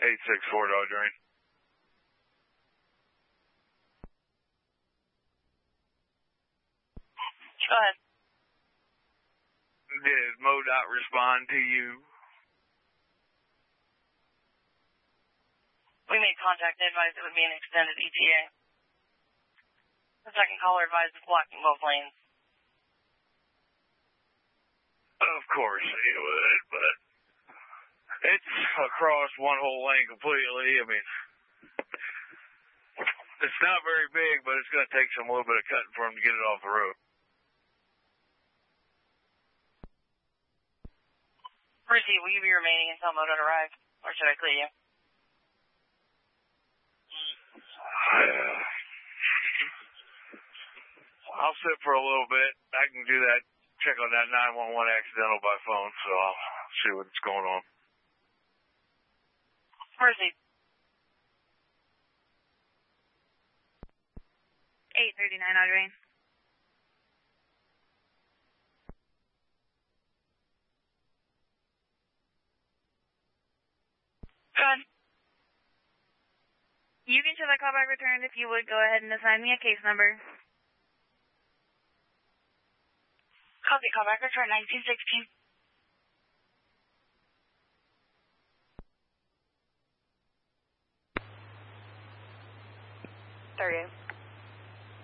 864 Dodge Rain. Go ahead. Did MoDOT respond to you? We made contact. They advised it would be an extended ETA. The second caller advised blocking both lanes. Of course it would, but it's across one whole lane completely. I mean, it's not very big, but it's going to take a little bit of cutting for them to get it off the road. Brucey, will you be remaining until MoDOT arrives, or should I clear you? I'll sit for a little bit. I can do that, check on that 911 accidental by phone, so I'll see what's going on. Proceed. 839 Dodge Rain. Good. You can show that callback returned. If you would, go ahead and assign me a case number. Copy, callback return 1916. 30.